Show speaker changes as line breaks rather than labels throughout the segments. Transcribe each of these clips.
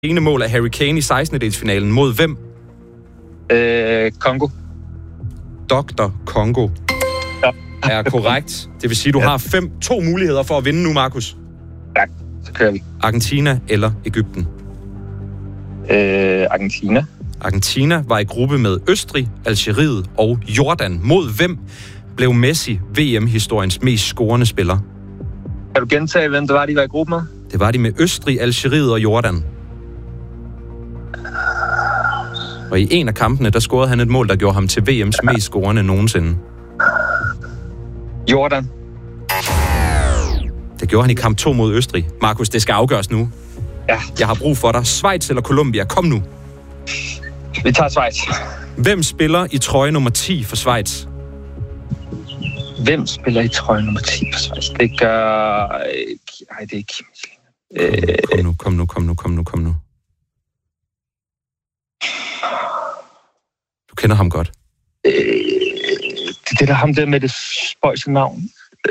ene mål af Harry Kane i 16-delsfinalen mod hvem?
Congo.
Dr. Congo er korrekt. Det vil sige, at du har 2 muligheder for at vinde nu, Markus.
Ja, så kører vi.
Argentina eller Egypten?
Argentina.
Argentina var i gruppe med Østrig, Algeriet og Jordan. Mod hvem blev Messi VM-historiens mest scorende spiller?
Kan du gentage, hvem det var, de var i gruppe med?
Det var de med Østrig, Algeriet og Jordan. Og i en af kampene, der scorede han et mål, der gjorde ham til VM's mest scorende nogensinde.
Jordan.
Det gjorde han i kamp 2 mod Østrig. Markus, det skal afgøres nu.
Ja.
Jeg har brug for dig. Schweiz eller Colombia? Kom nu.
Vi tager Schweiz.
Hvem spiller i trøje nummer 10 for Schweiz?
Hvem spiller i trøje nummer 10 for Schweiz? Det gør... Nej, det er ikke
Kom nu. Du kender ham godt.
Det er ham der med det spøjse navn.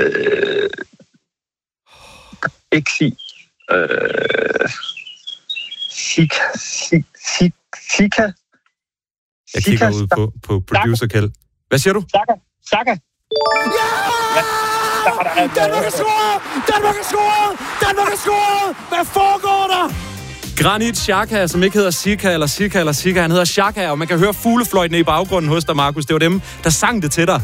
Ikke sig. Sika.
Jeg kigger ud på producer Kjeld. Hvad siger du?
Saka.
Ja! Danmark er scoret! Hvad foregår der?
Granit Xhaka, som ikke hedder Sika eller Sika, han hedder Xhaka, og man kan høre fuglefløjtene i baggrunden hos dig, Markus. Det var dem, der sang det til dig.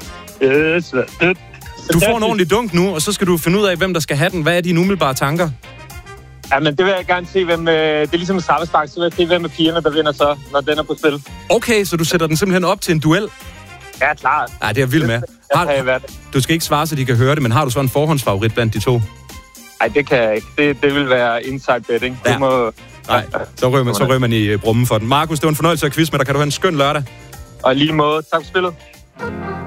Du får en ordentlig dunk nu, og så skal du finde ud af, hvem der skal have den. Hvad er dine umiddelbare tanker?
Jamen, det vil jeg gerne se, hvem... Det er ligesom en straffespark, så vil jeg se, hvem af pigerne, der vinder så, når den er på spil.
Okay, så du sætter den simpelthen op til en duel?
Ja, klart.
Ja, det er jeg vild med. Du skal ikke svare, så de kan høre det, men har du så en forhåndsfavorit blandt de 2?
Nej, det kan jeg ikke. Det vil være inside betting.
Ja. Nej, så rører man i brummen for den. Markus, det var en fornøjelse at quiz med dig. Kan du have en skøn lørdag?
Og lige måde. Tak for spillet.